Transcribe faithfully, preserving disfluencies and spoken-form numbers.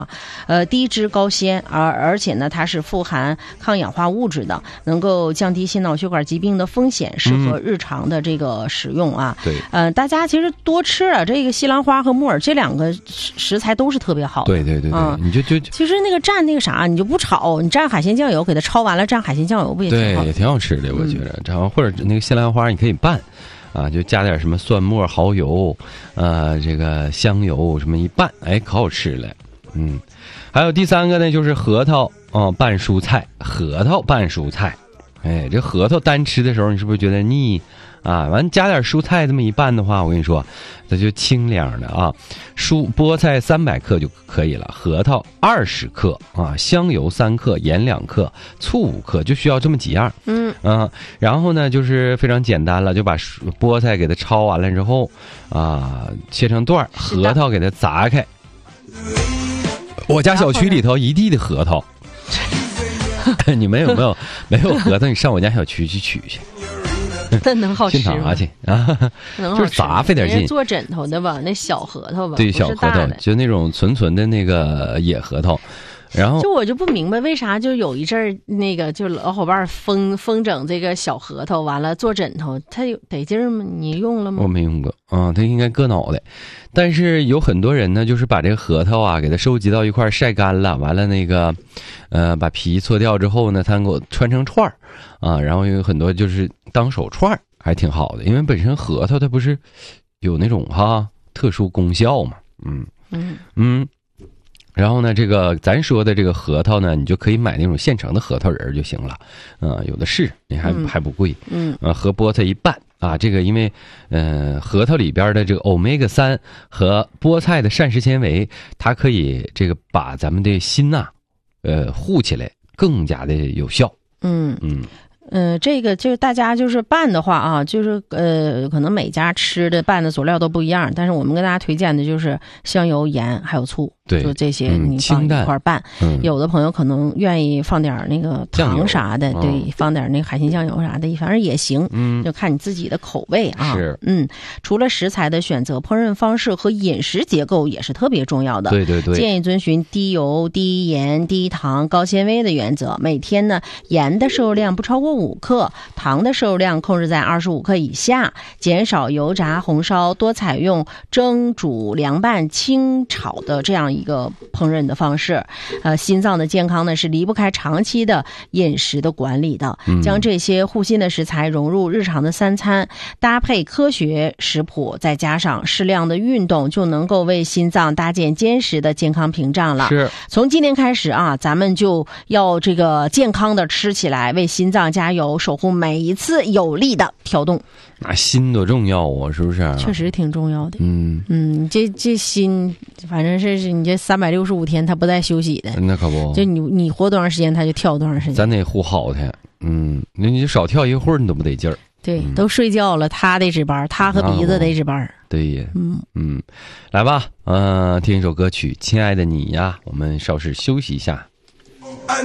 呃，低脂高纤，而而且呢，它是富含抗氧化物质的，能够降低心脑血管疾病的风险，适合日常的这个使用啊。 对， 呃，大家其实多吃啊，这个西兰花和木耳这两个食材都是特别好的。 对对对对，嗯、你就就其实那个蘸那个啥，你就不炒，你蘸海鲜酱油，给它焯完了蘸海鲜酱油不也挺好的？ 对，也挺好吃的，我觉得。然后、嗯、或者那个西兰花你可以拌。啊，就加点什么蒜末、蚝油，呃，这个香油什么一拌，哎，可好吃了。嗯，还有第三个呢，就是核桃啊、呃、拌蔬菜，核桃拌蔬菜，哎，这核桃单吃的时候，你是不是觉得腻啊？完加点蔬菜这么一拌的话，我跟你说，它就清凉的啊。蔬菠菜三百克就可以了，核桃二十克啊，香油三克，盐两克，醋五克，就需要这么几样。 嗯嗯、呃，然后呢，就是非常简单了，就把菠菜给它焯完了之后啊，切成段，核桃给它砸开。我家小区里头一地的核桃，你们有没有没有核桃？你上我家小区去取去。 那能好吃吗？ 去拿去啊，就是砸费点劲。 做枕头的吧，那小核桃吧， 对，小核桃，就那种纯纯的那个野核桃。然后就我就不明白为啥就有一阵儿那个就老伙伴疯疯整这个小核桃，完了做枕头，它有得劲儿吗？你用了吗？ 我没用过啊，它应该硌脑袋。但是有很多人呢，就是把这个核桃啊给它收集到一块晒干了，完了那个呃把皮搓掉之后呢，它给我穿成串儿啊，然后有很多就是当手串儿，还挺好的，因为本身核桃它不是有那种哈特殊功效嘛，嗯嗯嗯。然后呢，这个咱说的这个核桃呢，你就可以买那种现成的核桃仁就行了，啊、呃，有的是，你还、嗯、还不贵， 嗯， 呃，和菠菜一拌啊，这个因为，呃，核桃里边的这个欧米伽三和菠菜的膳食纤维，它可以这个把咱们的心呐、啊，呃，护起来，更加的有效， 嗯嗯。 呃，这个就是大家就是拌的话啊，就是呃，可能每家吃的拌的佐料都不一样，但是我们跟大家推荐的就是香油、盐还有醋， 对， 就这些你放一块拌。 嗯、 有的朋友可能愿意放点那个糖啥的，对，嗯、放点那个海鲜酱油啥的，反正也行， 嗯， 就看你自己的口味啊。 是， 嗯，除了食材的选择，烹饪方式和饮食结构也是特别重要的。 对对对， 建议遵循低油、低盐、低糖、高纤维的原则，每天呢盐的摄入量不超过五克，糖的摄入量控制在二十五克以下，减少油炸、红烧，多采用蒸、煮、凉拌、清炒的这样一个烹饪的方式。呃，心脏的健康呢是离不开长期的饮食的管理的，将这些护心的食材融入日常的三餐，搭配科学食谱，再加上适量的运动，就能够为心脏搭建坚实的健康屏障了。 是， 从今天开始啊，咱们就要这个健康的吃起来，为心脏加油，守护每一次有力的跳动。 那心多重要啊，是不是？ 确实挺重要的。 嗯嗯，这这心，反正是你这三百六十五天它不带休息的。 那可不， 就你你活多长时间，它就跳多长时间。 咱得护好它。嗯，那你少跳一会儿，你都不得劲儿。 对，嗯、都睡觉了，他得值班，他和鼻子得值班。 对呀， 嗯嗯，来吧，嗯、呃，听一首歌曲《亲爱的你》呀，我们稍事休息一下。